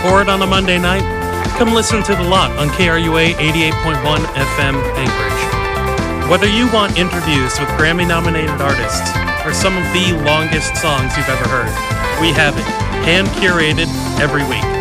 bored on a Monday night? Come listen to The Lot on KRUA 88.1 FM Anchorage. Whether you want interviews with Grammy-nominated artists or some of the longest songs you've ever heard, we have it, hand-curated every week.